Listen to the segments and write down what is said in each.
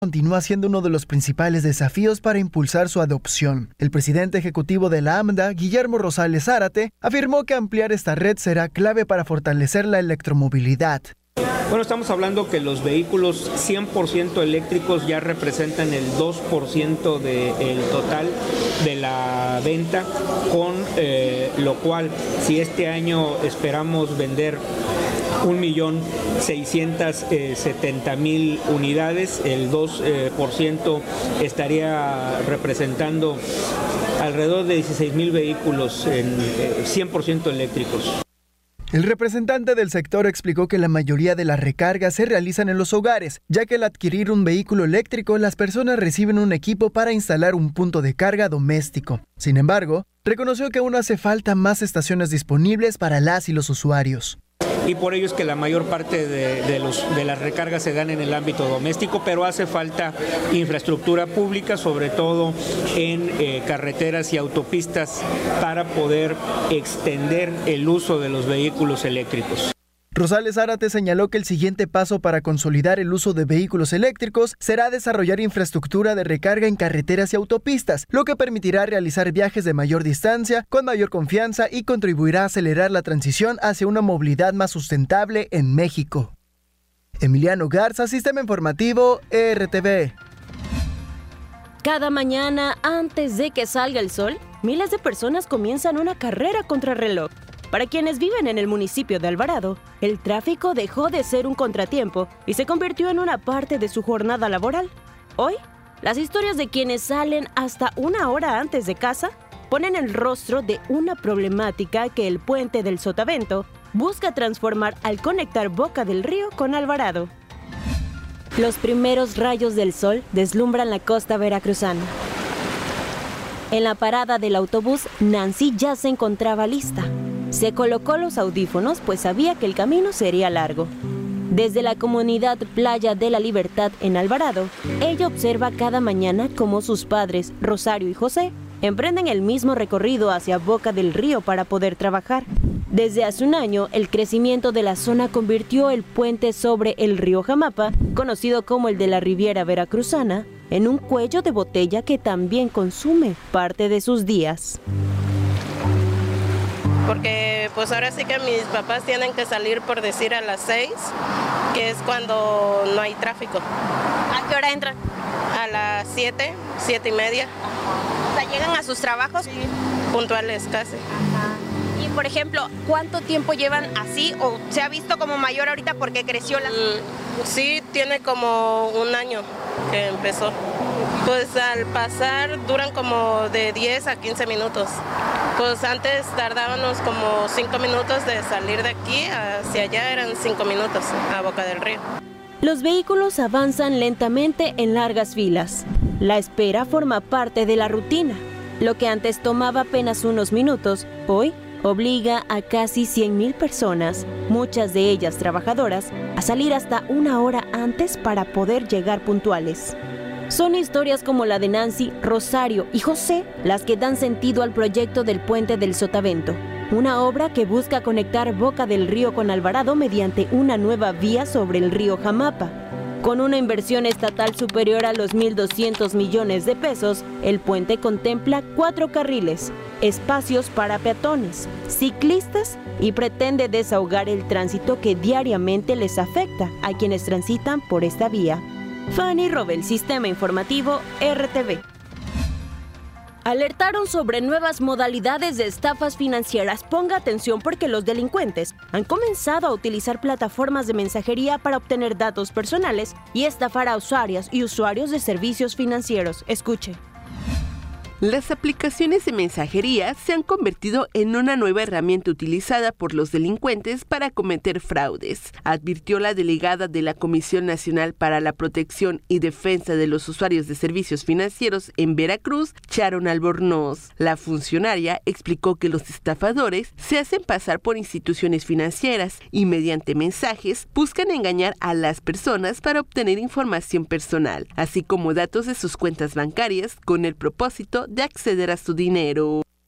continúa siendo uno de los principales desafíos para impulsar su adopción. El presidente ejecutivo de la AMDA, Guillermo Rosales Zárate, afirmó que ampliar esta red será clave para fortalecer la electromovilidad. Bueno, estamos hablando que los vehículos 100% eléctricos ya representan el 2% del total de la venta, con lo cual, si este año esperamos vender 1.670.000 unidades, el 2% estaría representando alrededor de 16.000 vehículos 100% eléctricos. El representante del sector explicó que la mayoría de las recargas se realizan en los hogares, ya que al adquirir un vehículo eléctrico, las personas reciben un equipo para instalar un punto de carga doméstico. Sin embargo, reconoció que aún hace falta más estaciones disponibles para las y los usuarios. Y por ello es que la mayor parte de las recargas se dan en el ámbito doméstico, pero hace falta infraestructura pública, sobre todo en carreteras y autopistas, para poder extender el uso de los vehículos eléctricos. Rosales Zárate señaló que el siguiente paso para consolidar el uso de vehículos eléctricos será desarrollar infraestructura de recarga en carreteras y autopistas, lo que permitirá realizar viajes de mayor distancia, con mayor confianza y contribuirá a acelerar la transición hacia una movilidad más sustentable en México. Emiliano Garza, Sistema Informativo, RTV. Cada mañana, antes de que salga el sol, miles de personas comienzan una carrera contrarreloj. Para quienes viven en el municipio de Alvarado, el tráfico dejó de ser un contratiempo y se convirtió en una parte de su jornada laboral. Hoy, las historias de quienes salen hasta una hora antes de casa ponen el rostro de una problemática que el puente del Sotavento busca transformar al conectar Boca del Río con Alvarado. Los primeros rayos del sol deslumbran la costa veracruzana. En la parada del autobús, Nancy ya se encontraba lista. Se colocó los audífonos, pues sabía que el camino sería largo. Desde la comunidad Playa de la Libertad en Alvarado, ella observa cada mañana cómo sus padres, Rosario y José, emprenden el mismo recorrido hacia Boca del Río para poder trabajar. Desde hace un año, el crecimiento de la zona convirtió el puente sobre el río Jamapa, conocido como el de la Riviera Veracruzana, en un cuello de botella que también consume parte de sus días. Porque pues ahora sí que mis papás tienen que salir, por decir, a las 6, que es cuando no hay tráfico. ¿A qué hora entran? A las 7, 7:30. O sea, ¿llegan a sus trabajos? Sí, puntuales casi. Y por ejemplo, ¿cuánto tiempo llevan así? ¿O se ha visto como mayor ahorita porque creció la...? Sí, tiene como un año que empezó. Pues al pasar duran como de 10 a 15 minutos. Pues antes tardábamos como 5 minutos de salir de aquí hacia allá, eran 5 minutos a Boca del Río. Los vehículos avanzan lentamente en largas filas. La espera forma parte de la rutina. Lo que antes tomaba apenas unos minutos, hoy obliga a casi 100,000 personas, muchas de ellas trabajadoras, a salir hasta una hora antes para poder llegar puntuales. Son historias como la de Nancy, Rosario y José las que dan sentido al proyecto del Puente del Sotavento, una obra que busca conectar Boca del Río con Alvarado mediante una nueva vía sobre el río Jamapa. Con una inversión estatal superior a los 1.200 millones de pesos, el puente contempla 4 carriles, espacios para peatones, ciclistas y pretende desahogar el tránsito que diariamente les afecta a quienes transitan por esta vía. Fanny Robel, Sistema Informativo, RTV. Alertaron sobre nuevas modalidades de estafas financieras. Ponga atención porque los delincuentes han comenzado a utilizar plataformas de mensajería para obtener datos personales y estafar a usuarias y usuarios de servicios financieros. Escuche. Las aplicaciones de mensajería se han convertido en una nueva herramienta utilizada por los delincuentes para cometer fraudes, advirtió la delegada de la Comisión Nacional para la Protección y Defensa de los Usuarios de Servicios Financieros en Veracruz, Sharon Albornoz. La funcionaria explicó que los estafadores se hacen pasar por instituciones financieras y mediante mensajes buscan engañar a las personas para obtener información personal, así como datos de sus cuentas bancarias con el propósito de acceder a su dinero.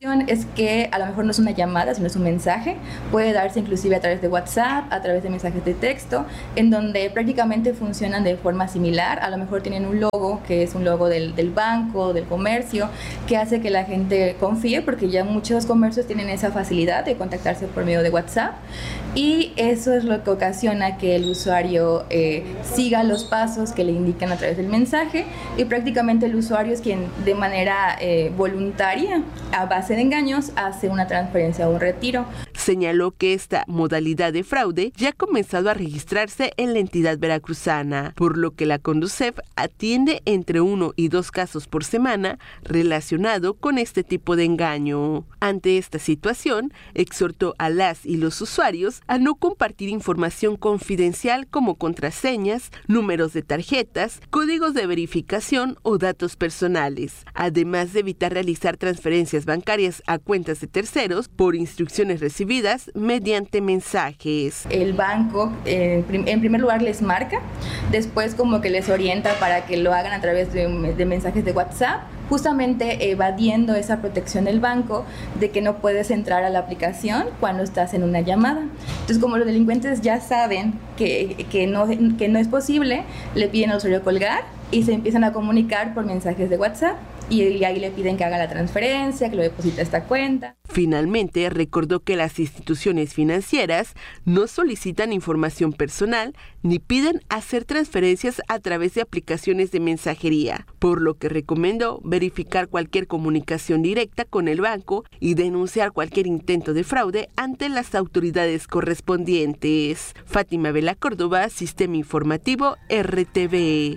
Es que a lo mejor no es una llamada, sino es un mensaje. Puede darse inclusive a través de WhatsApp, a través de mensajes de texto, en donde prácticamente funcionan de forma similar. A lo mejor tienen un logo, que es un logo del banco, del comercio, que hace que la gente confíe, porque ya muchos comercios tienen esa facilidad de contactarse por medio de WhatsApp. Y eso es lo que ocasiona que el usuario siga los pasos que le indican a través del mensaje, y prácticamente el usuario es quien de manera voluntaria, a base de engaños, hace una transferencia o un retiro. Señaló que esta modalidad de fraude ya ha comenzado a registrarse en la entidad veracruzana, por lo que la Conducef atiende entre 1 y 2 casos por semana relacionado con este tipo de engaño. Ante esta situación, exhortó a las y los usuarios a no compartir información confidencial como contraseñas, números de tarjetas, códigos de verificación o datos personales, además de evitar realizar transferencias bancarias a cuentas de terceros por instrucciones recibidas mediante mensajes. El banco en primer lugar les marca, después como que les orienta para que lo hagan a través de mensajes de WhatsApp, justamente evadiendo esa protección del banco de que no puedes entrar a la aplicación cuando estás en una llamada. Entonces, como los delincuentes ya saben que no es posible, le piden al usuario colgar y se empiezan a comunicar por mensajes de WhatsApp. Y ahí le piden que haga la transferencia, que lo deposite a esta cuenta. Finalmente, recordó que las instituciones financieras no solicitan información personal ni piden hacer transferencias a través de aplicaciones de mensajería, por lo que recomendó verificar cualquier comunicación directa con el banco y denunciar cualquier intento de fraude ante las autoridades correspondientes. Fátima Vela Córdoba, Sistema Informativo RTV.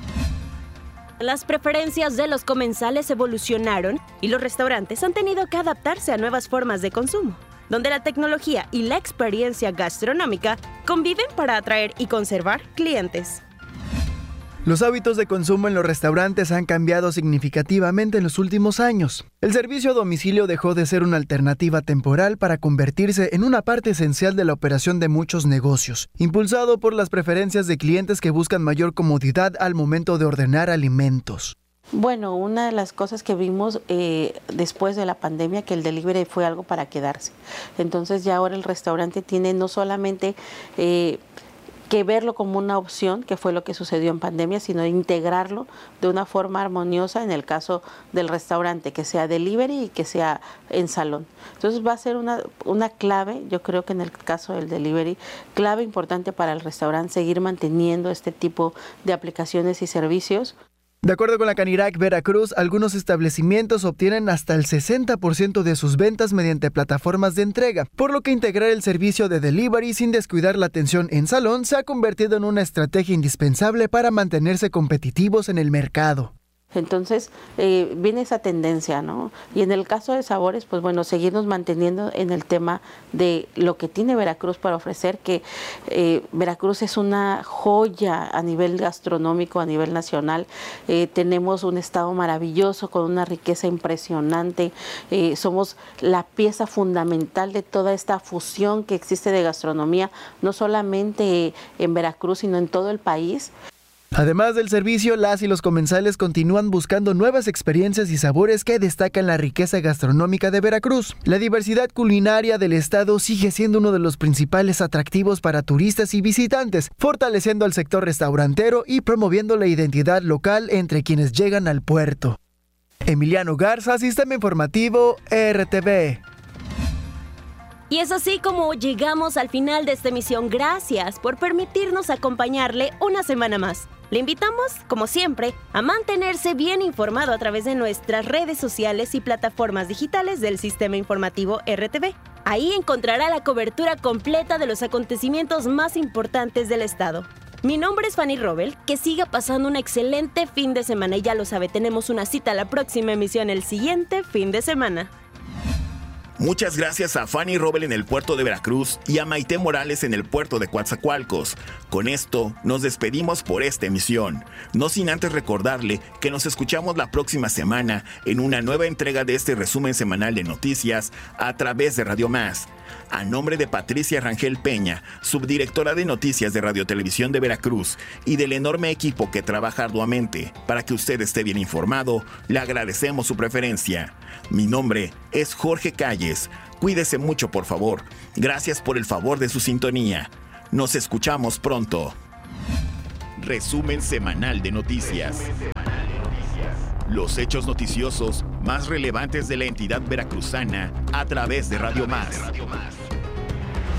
Las preferencias de los comensales evolucionaron y los restaurantes han tenido que adaptarse a nuevas formas de consumo, donde la tecnología y la experiencia gastronómica conviven para atraer y conservar clientes. Los hábitos de consumo en los restaurantes han cambiado significativamente en los últimos años. El servicio a domicilio dejó de ser una alternativa temporal para convertirse en una parte esencial de la operación de muchos negocios, impulsado por las preferencias de clientes que buscan mayor comodidad al momento de ordenar alimentos. Bueno, una de las cosas que vimos después de la pandemia, que el delivery fue algo para quedarse. Entonces ya ahora el restaurante tiene no solamente que verlo como una opción, que fue lo que sucedió en pandemia, sino integrarlo de una forma armoniosa en el caso del restaurante, que sea delivery y que sea en salón. Entonces va a ser una clave, yo creo que en el caso del delivery, clave importante para el restaurante seguir manteniendo este tipo de aplicaciones y servicios. De acuerdo con la Canirac Veracruz, algunos establecimientos obtienen hasta el 60% de sus ventas mediante plataformas de entrega, por lo que integrar el servicio de delivery sin descuidar la atención en salón se ha convertido en una estrategia indispensable para mantenerse competitivos en el mercado. Entonces viene esa tendencia, ¿no? Y en el caso de sabores, pues bueno, seguirnos manteniendo en el tema de lo que tiene Veracruz para ofrecer, que Veracruz es una joya a nivel gastronómico, a nivel nacional. Tenemos un estado maravilloso con una riqueza impresionante. Somos la pieza fundamental de toda esta fusión que existe de gastronomía, no solamente en Veracruz, sino en todo el país. Además del servicio, las y los comensales continúan buscando nuevas experiencias y sabores que destacan la riqueza gastronómica de Veracruz. La diversidad culinaria del estado sigue siendo uno de los principales atractivos para turistas y visitantes, fortaleciendo al sector restaurantero y promoviendo la identidad local entre quienes llegan al puerto. Emiliano Garza, Sistema Informativo RTV. Y es así como llegamos al final de esta emisión. Gracias por permitirnos acompañarle una semana más. Le invitamos, como siempre, a mantenerse bien informado a través de nuestras redes sociales y plataformas digitales del Sistema Informativo RTV. Ahí encontrará la cobertura completa de los acontecimientos más importantes del estado. Mi nombre es Fanny Robel, que siga pasando un excelente fin de semana y ya lo sabe, tenemos una cita a la próxima emisión el siguiente fin de semana. Muchas gracias a Fanny Robel en el puerto de Veracruz y a Maite Morales en el puerto de Coatzacoalcos. Con esto nos despedimos por esta emisión, no sin antes recordarle que nos escuchamos la próxima semana en una nueva entrega de este resumen semanal de noticias a través de Radio Más. A nombre de Patricia Rangel Peña, subdirectora de Noticias de Radio Televisión de Veracruz, y del enorme equipo que trabaja arduamente para que usted esté bien informado, le agradecemos su preferencia. Mi nombre es Jorge Calles. Cuídese mucho, por favor. Gracias por el favor de su sintonía. Nos escuchamos pronto. Resumen semanal de noticias. Los hechos noticiosos más relevantes de la entidad veracruzana a través de Radio Más.